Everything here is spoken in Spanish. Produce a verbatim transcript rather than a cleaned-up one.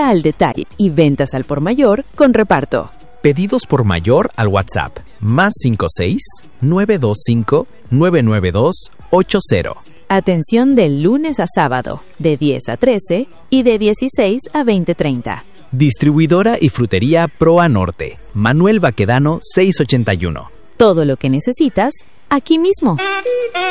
Entrega al detalle y ventas al por mayor con reparto. Pedidos por mayor al WhatsApp más cinco seis, nueve dos cinco, nueve nueve dos, ocho cero. Atención del lunes a sábado, de diez a trece y de dieciséis a veinte treinta. Distribuidora y frutería Proa Norte, Manuel Baquedano seiscientos ochenta y uno. Todo lo que necesitas, aquí mismo.